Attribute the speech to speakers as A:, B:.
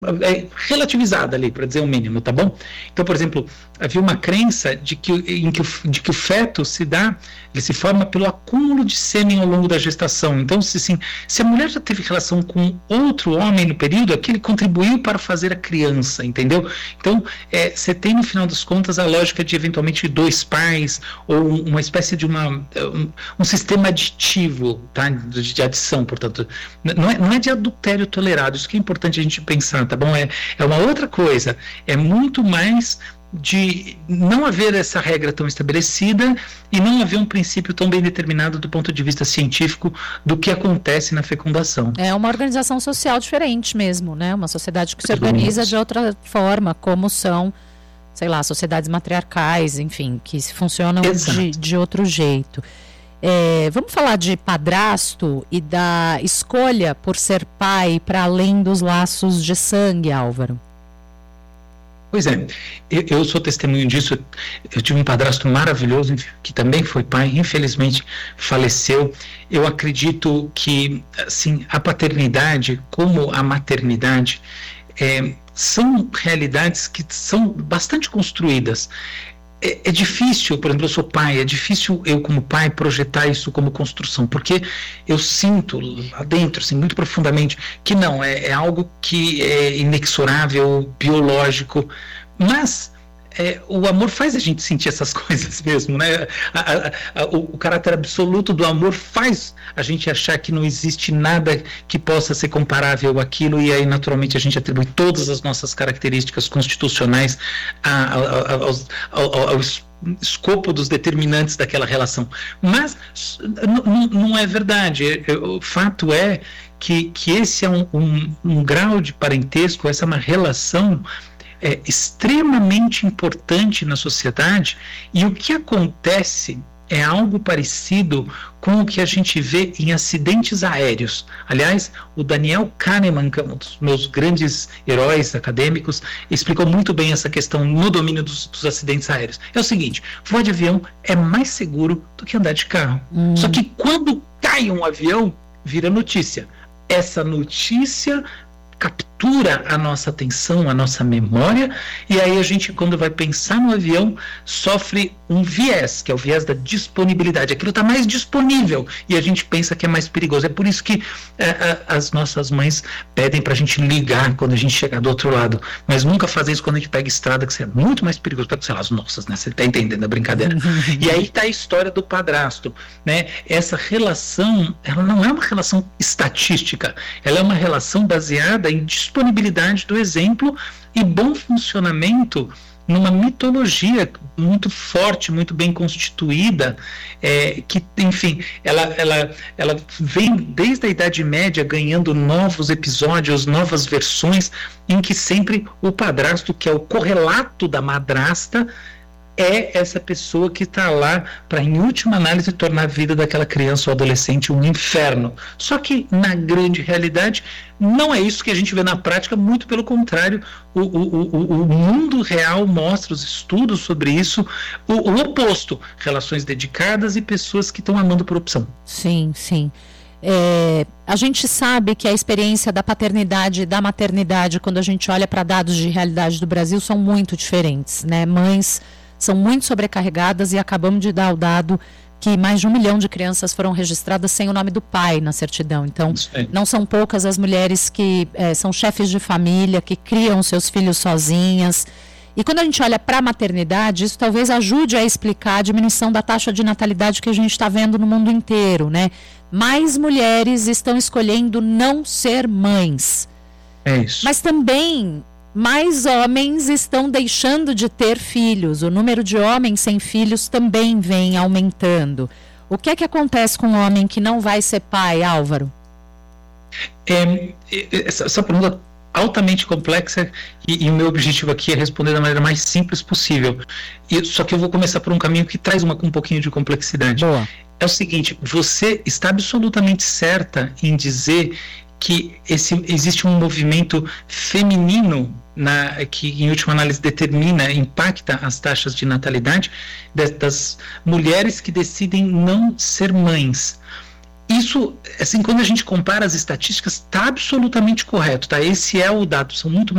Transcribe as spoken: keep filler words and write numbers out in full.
A: é, relativizada ali, para dizer o mínimo, tá bom? Então, por exemplo, havia uma crença de que, em que, o, de que o feto se dá, ele se forma pelo acúmulo de sêmen ao longo da gestação. Então, se, assim, se a mulher já teve relação com outro homem no período, aquele contribuiu para fazer a criança, entendeu? Então, é, você tem, no final das contas, a lógica de, eventualmente, dois pais, ou uma espécie de uma, um, um sistema aditivo, tá? de, de adição, portanto. Não é, não é de adultério tolerado, isso que é importante a gente pensar, tá bom? É, é uma outra coisa, é muito mais de não haver essa regra tão estabelecida e não haver um princípio tão bem determinado do ponto de vista científico do que acontece na fecundação.
B: É uma organização social diferente mesmo, né? Uma sociedade que se organiza de outra forma, como são, sei lá, sociedades matriarcais, enfim, que funcionam de, de outro jeito. É, vamos falar de padrasto e da escolha por ser pai para além dos laços de sangue, Álvaro.
A: Pois é, eu, eu sou testemunho disso. Eu tive um padrasto maravilhoso que também foi pai, infelizmente faleceu. Eu acredito que, assim, a paternidade como a maternidade é, são realidades que são bastante construídas. É, é difícil, por exemplo, eu sou pai, é difícil eu como pai projetar isso como construção, porque eu sinto lá dentro, assim, muito profundamente, que não, é, é algo que é inexorável, biológico, mas é, o amor faz a gente sentir essas coisas mesmo, né? A, a, a, o, o caráter absoluto do amor faz a gente achar que não existe nada que possa ser comparável àquilo, e aí naturalmente a gente atribui todas as nossas características constitucionais a, a, a, aos, ao, ao escopo dos determinantes daquela relação. Mas não é verdade. O fato é que, que esse é um, um, um grau de parentesco, essa é uma relação é extremamente importante na sociedade, e o que acontece é algo parecido com o que a gente vê em acidentes aéreos. Aliás, o Daniel Kahneman, que é um dos meus grandes heróis acadêmicos, explicou muito bem essa questão no domínio dos, dos acidentes aéreos. É o seguinte, voar de avião é mais seguro do que andar de carro. Hum. Só que quando cai um avião, vira notícia. Essa notícia captura a nossa atenção, a nossa memória, e aí a gente, quando vai pensar no avião, sofre um viés, que é o viés da disponibilidade. Aquilo está mais disponível e a gente pensa que é mais perigoso. É por isso que é, as nossas mães pedem para a gente ligar quando a gente chegar do outro lado, mas nunca fazem isso quando a gente pega estrada, que é muito mais perigoso, para, sei lá, as nossas, né? Você está entendendo a brincadeira. E aí está a história do padrasto, né? Essa relação, ela não é uma relação estatística, ela é uma relação baseada em disponibilidade do exemplo e bom funcionamento numa mitologia muito forte, muito bem constituída, é, que, enfim, ela, ela, ela vem desde a Idade Média ganhando novos episódios, novas versões, em que sempre o padrasto, que é o correlato da madrasta, é essa pessoa que está lá para, em última análise, tornar a vida daquela criança ou adolescente um inferno. Só que, na grande realidade, não é isso que a gente vê na prática, muito pelo contrário. O, o, o, o mundo real mostra, os estudos sobre isso, o, o oposto. Relações dedicadas e pessoas que estão amando por opção.
B: Sim, sim. É, a gente sabe que a experiência da paternidade e da maternidade, quando a gente olha para dados de realidade do Brasil, são muito diferentes, né? Mães são muito sobrecarregadas, e acabamos de dar o dado que mais de um milhão de crianças foram registradas sem o nome do pai na certidão. Então, não são poucas as mulheres que é, são chefes de família, que criam seus filhos sozinhas. E quando a gente olha para a maternidade, isso talvez ajude a explicar a diminuição da taxa de natalidade que a gente está vendo no mundo inteiro, né? Mais mulheres estão escolhendo não ser mães.
A: É isso.
B: Mas também mais homens estão deixando de ter filhos. O número de homens sem filhos também vem aumentando. O que é que acontece com um homem que não vai ser pai, Álvaro?
A: É, essa, essa pergunta altamente complexa, e, e o meu objetivo aqui é responder da maneira mais simples possível. E, só que eu vou começar por um caminho que traz uma, um pouquinho de complexidade.
B: Boa.
A: É o seguinte, você está absolutamente certa em dizer que esse, existe um movimento feminino na, que, em última análise, determina, impacta as taxas de natalidade das, das mulheres que decidem não ser mães. isso, assim, quando a gente compara as estatísticas, está absolutamente correto, tá? Esse é o dado, são muito